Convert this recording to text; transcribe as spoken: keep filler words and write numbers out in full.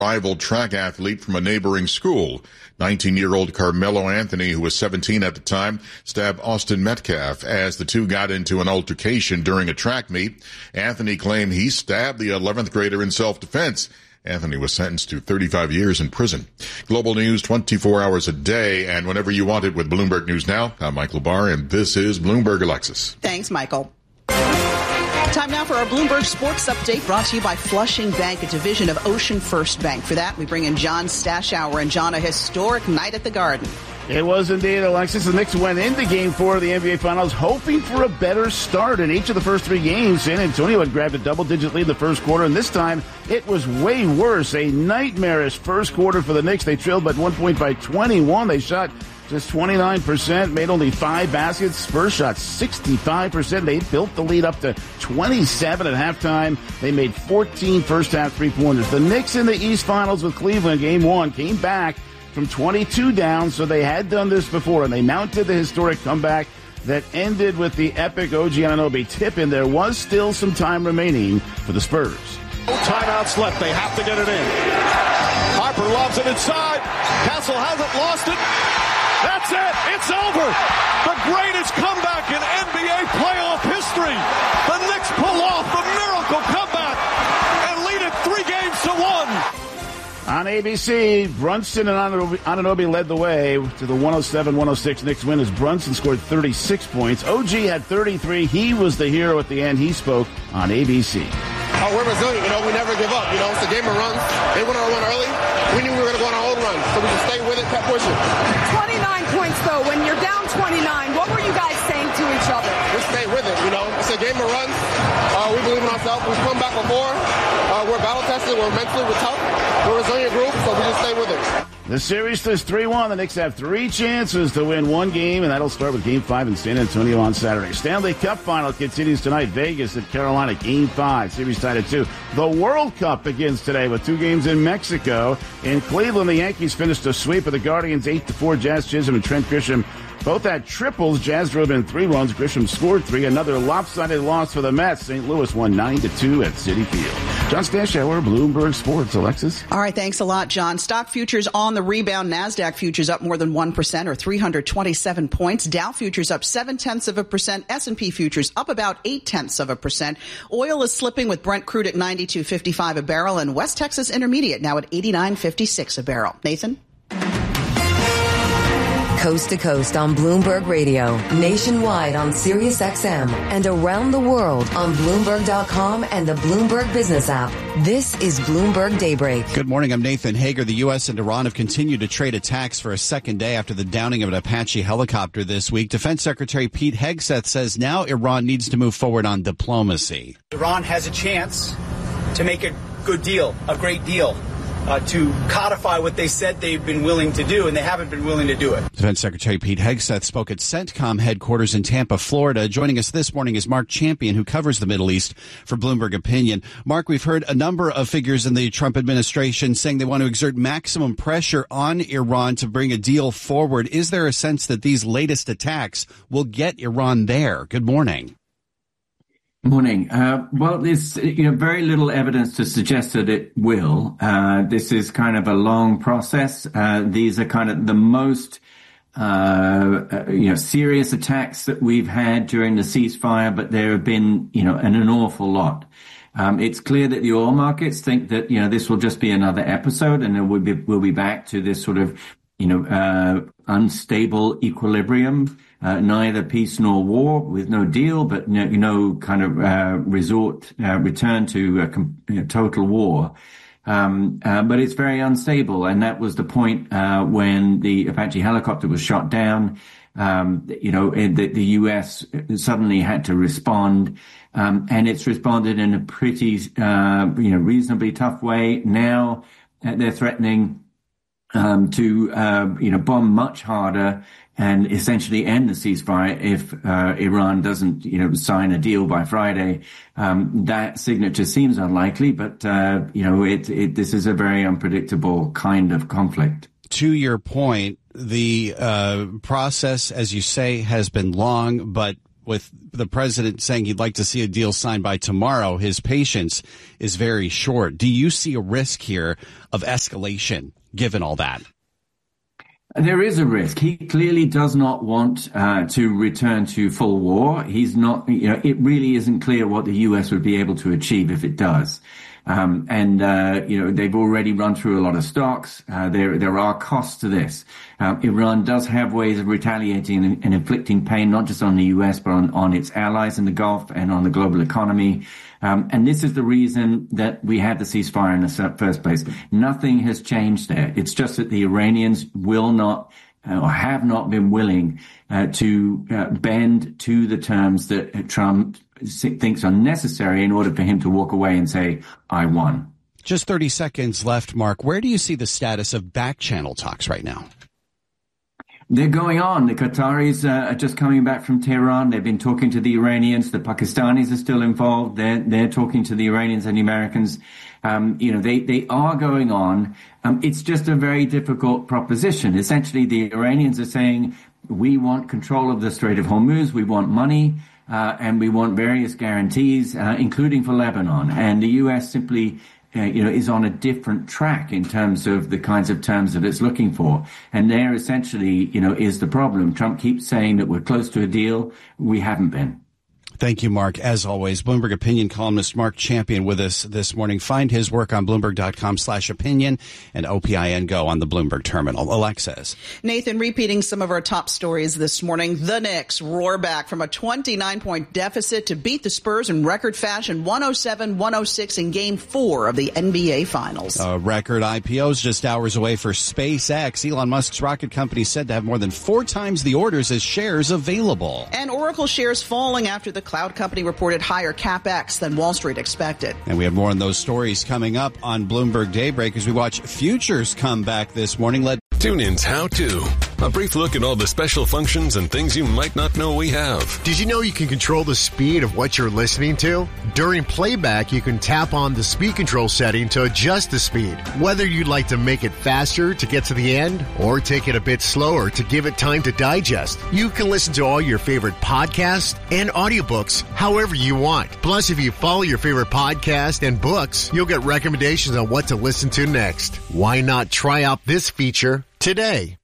rival track athlete from a neighboring school. nineteen-year-old Carmelo Anthony, who was seventeen at the time, stabbed Austin Metcalf as the two got into an altercation during a track meet. Anthony claimed he stabbed the eleventh grader in self-defense. Anthony was sentenced to thirty-five years in prison. Global news twenty-four hours a day and whenever you want it with Bloomberg News Now. I'm Michael Barr, and this is Bloomberg Alexis. Thanks, Michael. Time now for our Bloomberg Sports Update, brought to you by Flushing Bank, a division of Ocean First Bank. For that, we bring in John Stashower. And John, a historic night at the Garden. It was indeed, Alexis. The Knicks went into Game four of the N B A Finals hoping for a better start. In each of the first three games, San Antonio had grabbed a double-digit lead in the first quarter, and this time it was way worse. A nightmarish first quarter for the Knicks. They trailed by one point by twenty-one. They shot just twenty-nine percent, made only five baskets. Spurs shot sixty-five percent. They built the lead up to twenty-seven at halftime. They made fourteen first-half three-pointers. The Knicks in the East Finals with Cleveland, Game one, came back from twenty-two down, so they had done this before, and they mounted the historic comeback that ended with the epic O G Anunoby tip-in. There was still some time remaining for the Spurs. No timeouts left. They have to get it in. Harper lobs it inside. Castle hasn't lost it. That's it. It's over. The greatest comeback in N B A playoff history. The Knicks pull off the miracle comeback and lead it three games to one. On A B C, Brunson and Anunoby led the way to the one oh seven one oh six Knicks win as Brunson scored thirty-six points. O G had thirty-three. He was the hero at the end. He spoke on A B C. Oh, we're resilient. You know, we never give up. You know, it's a game of runs. They went on a run early. We knew we were going to go on our own run, so we just stayed with it, kept pushing. twenty-nine points, though. When you're down twenty-nine, what were you guys saying to each other? We stayed with it, you know. It's a game of runs. Uh, we believe in ourselves. We've come back before. Uh, we're battle-tested. We're mentally, we're tough. We're a resilient group, so we just stay with it. The series is three one. The Knicks have three chances to win one game, and that'll start with Game five in San Antonio on Saturday. Stanley Cup Final continues tonight. Vegas at Carolina, Game five. Series tied at two. The World Cup begins today with two games in Mexico. In Cleveland, the Yankees finished a sweep of the Guardians eight to four. Jazz Chisholm and Trent Grisham both had triples. Jazz drove in three runs. Grisham scored three. Another lopsided loss for the Mets. Saint Louis won nine to two at Citi Field. John Stashower, Bloomberg Sports. Alexis? All right, thanks a lot, John. Stock futures on the rebound. NASDAQ futures up more than one percent or three hundred twenty-seven points. Dow futures up seven-tenths of a percent. S and P futures up about eight-tenths of a percent. Oil is slipping with Brent crude at ninety-two fifty-five a barrel and West Texas Intermediate now at eighty-nine fifty-six a barrel. Nathan? Coast to coast on Bloomberg Radio, nationwide on Sirius X M, and around the world on Bloomberg dot com and the Bloomberg Business app. This is Bloomberg Daybreak. Good morning. I'm Nathan Hager. The U S and Iran have continued to trade attacks for a second day after the downing of an Apache helicopter this week. Defense Secretary Pete Hegseth says now Iran needs to move forward on diplomacy. Iran has a chance to make a good deal, a great deal. Uh, to codify what they said they've been willing to do, and they haven't been willing to do it. Defense Secretary Pete Hegseth spoke at CENTCOM headquarters in Tampa, Florida. Joining us this morning is Mark Champion, who covers the Middle East for Bloomberg Opinion. Mark, we've heard a number of figures in the Trump administration saying they want to exert maximum pressure on Iran to bring a deal forward. Is there a sense that these latest attacks will get Iran there? Good morning. Morning. Uh, well, there's you know very little evidence to suggest that it will. Uh, this is kind of a long process. Uh, these are kind of the most uh, uh, you know serious attacks that we've had during the ceasefire, but there have been you know an, an awful lot. Um, it's clear that the oil markets think that you know this will just be another episode, and then we'll be we'll be back to this sort of you know uh, unstable equilibrium. Uh, neither peace nor war, with no deal, but no, you know, kind of uh, resort, uh, return to uh, com- you know, total war. Um, uh, but it's very unstable, and that was the point uh, when the Apache helicopter was shot down. Um, you know, the, the U S suddenly had to respond, um, and it's responded in a pretty, uh, you know, reasonably tough way. Now uh, they're threatening um, to, uh, you know, bomb much harder and essentially end the ceasefire if uh, Iran doesn't, you know, sign a deal by Friday. Um, that signature seems unlikely, but uh, you know, it, it this is a very unpredictable kind of conflict. To your point, the uh, process, as you say, has been long, but with the president saying he'd like to see a deal signed by tomorrow, his patience is very short. Do you see a risk here of escalation given all that? There is a risk. He clearly does not want uh, to return to full war. He's not, you know, it really isn't clear what the U S would be able to achieve if it does. Um, and, uh, you know, they've already run through a lot of stocks. Uh, there, there are costs to this. Uh, Iran does have ways of retaliating and, and inflicting pain, not just on the U S, but on, on its allies in the Gulf and on the global economy. Um, and this is the reason that we had the ceasefire in the first place. Nothing has changed there. It's just that the Iranians will not uh, or have not been willing uh, to uh, bend to the terms that Trump thinks are necessary in order for him to walk away and say, I won. Just thirty seconds left, Mark. Where do you see the status of back channel talks right now? They're going on. The Qataris uh, are just coming back from Tehran. They've been talking to the Iranians. The Pakistanis are still involved. They're, they're talking to the Iranians and the Americans. Um, you know, they, they are going on. Um, it's just a very difficult proposition. Essentially, the Iranians are saying, we want control of the Strait of Hormuz. We want money. Uh, and we want various guarantees, uh, including for Lebanon. And the U S simply, uh, you know, is on a different track in terms of the kinds of terms that it's looking for. And there essentially, you know, is the problem. Trump keeps saying that we're close to a deal. We haven't been. Thank you, Mark. As always, Bloomberg opinion columnist Mark Champion with us this morning. Find his work on Bloomberg.com slash opinion and O P I N Go on the Bloomberg terminal. Alexis. Nathan, repeating some of our top stories this morning. The Knicks roar back from a twenty-nine point deficit to beat the Spurs in record fashion, one oh seven one oh six in game four of the N B A Finals. Uh, record I P Os just hours away for SpaceX. Elon Musk's rocket company said to have more than four times the orders as shares available. And Oracle shares falling after the cloud company reported higher CapEx than Wall Street expected. And we have more on those stories coming up on Bloomberg Daybreak as we watch futures come back this morning. Led TuneIn's How To. A brief look at all the special functions and things you might not know we have. Did you know you can control the speed of what you're listening to? During playback, you can tap on the speed control setting to adjust the speed. Whether you'd like to make it faster to get to the end or take it a bit slower to give it time to digest, you can listen to all your favorite podcasts and audiobooks however you want. Plus, if you follow your favorite podcast and books, you'll get recommendations on what to listen to next. Why not try out this feature today?